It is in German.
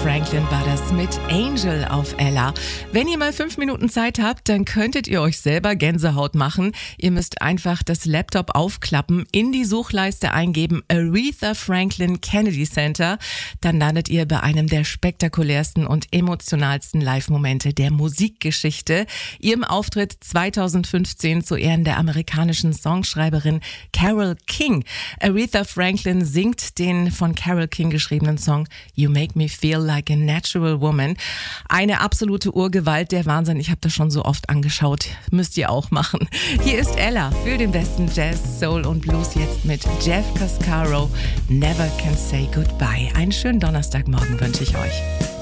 Franklin war das mit Angel auf Ella. Wenn ihr mal 5 Minuten Zeit habt, dann könntet ihr euch selber Gänsehaut machen. Ihr müsst einfach das Laptop aufklappen, in die Suchleiste eingeben Aretha Franklin Kennedy Center. Dann landet ihr bei einem der spektakulärsten und emotionalsten Live-Momente der Musikgeschichte. Ihrem Auftritt 2015 zu Ehren der amerikanischen Songschreiberin Carole King. Aretha Franklin singt den von Carole King geschriebenen Song You Make Me Feel Like a Natural Woman. Eine absolute Urgewalt, der Wahnsinn. Ich habe das schon so oft angeschaut. Müsst ihr auch machen. Hier ist Ella für den besten Jazz, Soul und Blues jetzt mit Jeff Cascaro. Never Can Say Goodbye. Einen schönen Donnerstagmorgen wünsche ich euch.